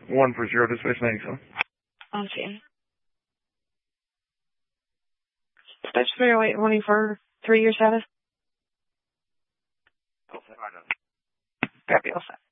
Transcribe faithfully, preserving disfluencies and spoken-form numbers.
one for zero to space ninety-seven. Okay. Space three oh eight running for three year status. Copy, all set.